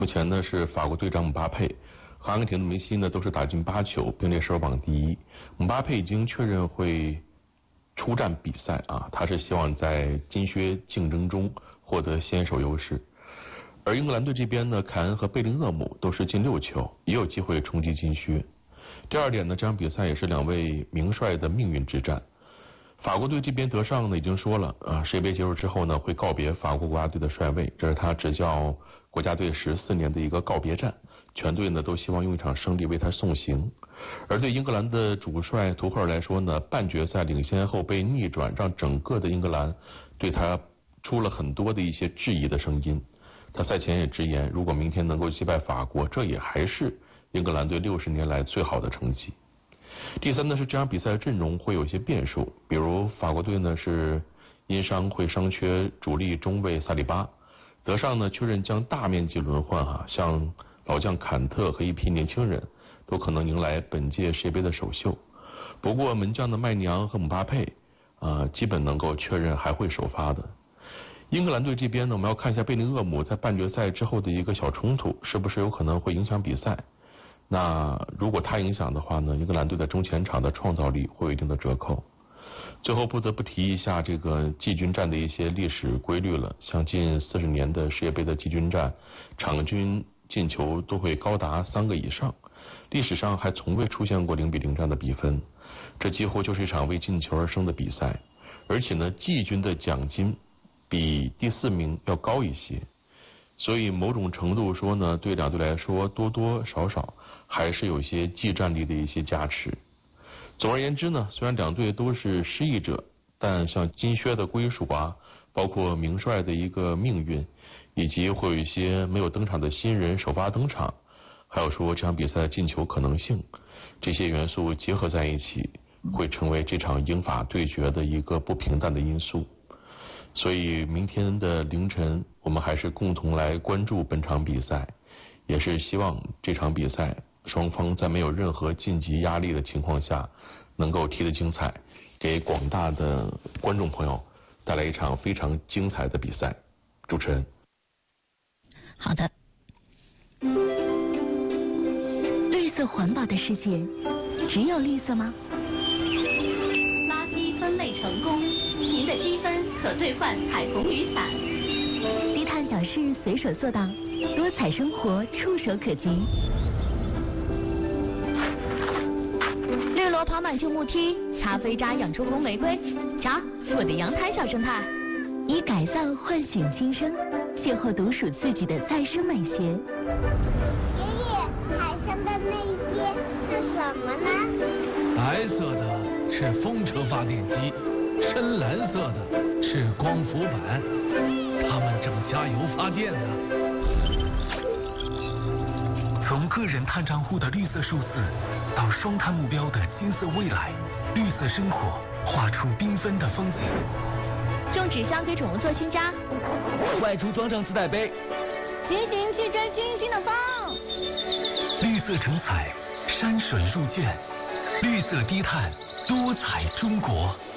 目前呢是法国队长姆巴佩和阿根廷的梅西呢都是打进8球，并列射手榜第1。姆巴佩已经确认会出战比赛啊，他是希望在金靴竞争中获得先手优势。而英格兰队这边呢，凯恩和贝林厄姆都是进6球，也有机会冲击金靴。第二点呢，这场比赛也是2位名帅的命运之战。法国队这边德尚呢已经说了世界杯结束之后呢会告别法国国家队的帅位，这是他执教国家队14年的一个告别战，全队呢都希望用一场胜利为他送行。而对英格兰的主帅图赫尔来说呢，半决赛领先后被逆转，让整个的英格兰对他出了很多的一些质疑的声音。他赛前也直言，如果明天能够击败法国，这也还是英格兰队60年来最好的成绩。第三呢是这场比赛的阵容会有一些变数，比如法国队呢是因伤会伤缺主力中卫萨利巴，德尚呢确认将大面积轮换像老将坎特和一批年轻人都可能迎来本届世界杯的首秀。不过门将的麦尼昂和姆巴佩基本能够确认还会首发的。英格兰队这边呢，我们要看一下贝林厄姆在半决赛之后的一个小冲突，是不是有可能会影响比赛？那如果他影响的话呢，英格兰队的中前场的创造力会有一定的折扣。最后不得不提一下这个季军战的一些历史规律了，像近40年的世界杯的季军战，场均进球都会高达3个以上，历史上还从未出现过0比0这样的比分，这几乎就是一场为进球而生的比赛。而且呢，季军的奖金比第4名要高一些，所以某种程度说呢，对两队来说多多少少还是有一些技战力的一些加持。总而言之呢，虽然两队都是失意者，但像金靴的归属包括名帅的一个命运，以及会有一些没有登场的新人首发登场，还有说这场比赛的进球可能性，这些元素结合在一起，会成为这场英法对决的一个不平淡的因素。所以明天的凌晨，我们还是共同来关注本场比赛，也是希望这场比赛双方在没有任何晋级压力的情况下，能够踢得精彩，给广大的观众朋友带来一场非常精彩的比赛。主持人。 好的。绿色环保的世界，只有绿色吗？ 垃圾分类成功，您的积分可兑换彩虹雨伞。 低碳小事随手做到，多彩生活触手可及。绿萝跑满旧木梯，擦飞渣养出红玫瑰。瞧，我的阳台小生态。以改造唤醒新生，邂逅独属自己的再生美学。 爷爷，海上的那些是什么呢？ 白色的是风车发电机，深蓝色的是光伏板，它们正加油发电呢。从个人碳账户的绿色数字到双碳目标的金色未来，绿色生活画出缤纷的风景。 种纸箱给宠物做新家， 外出装上磁带杯， 骑行去追星星的风。 绿色成彩，山水入卷，绿色低碳，多彩中国。